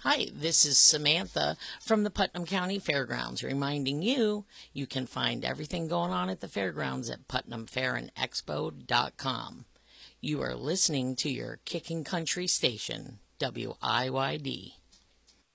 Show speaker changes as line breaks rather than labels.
Hi, this is Samantha from the Putnam County Fairgrounds, reminding you you can find everything going on at the fairgrounds at putnamfairandexpo.com. You are listening to your Kicking Country station, WIYD.